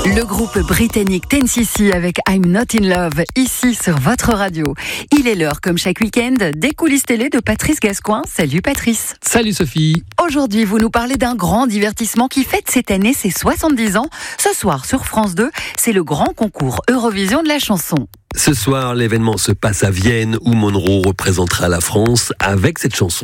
Le groupe britannique 10cc avec I'm Not in Love, ici sur votre radio. Il est l'heure, comme chaque week-end, des coulisses télé de Patrice Gascoin. Salut Patrice. Salut Sophie. Aujourd'hui, vous nous parlez d'un grand divertissement qui fête cette année ses 70 ans. Ce soir, sur France 2, c'est le grand concours Eurovision de la chanson. Ce soir, l'événement se passe à Vienne où Monroe représentera la France avec cette chanson.